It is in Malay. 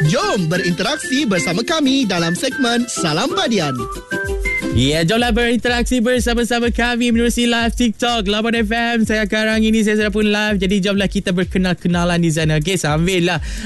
Jom berinteraksi bersama kami dalam segmen Salam Badian. Ya, jomlah berinteraksi bersama-sama kami menerusi live TikTok Lawan FM. Sekarang ini saya pun live. Jadi jomlah kita berkenal-kenalan di sana. Okey, sambil lah